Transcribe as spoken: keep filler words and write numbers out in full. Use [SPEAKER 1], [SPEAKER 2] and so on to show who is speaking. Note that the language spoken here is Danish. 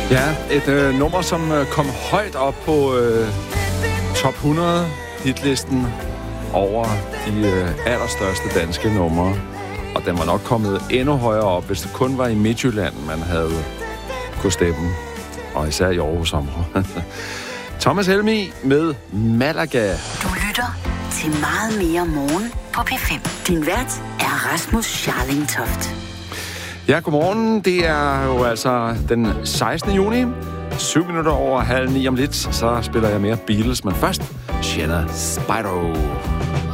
[SPEAKER 1] Ja, et øh, nummer, som øh, kom højt op på øh, top hundrede hitlisten over de øh, allerstørste danske numre. Og den var nok kommet endnu højere op, hvis det kun var i Midtjylland, man havde kunne stemme. Og især i Aarhus området. Thomas Helmig med Malaga.
[SPEAKER 2] Du lytter til Meget Mere Morgen på P fem. Din vært er Rasmus Scharling-Toft.
[SPEAKER 1] Ja, godmorgen. Det er jo altså den sekstende juni. Syv minutter over halv ni om lidt, så spiller jeg mere Beatles. Men først, Jenna Spyro.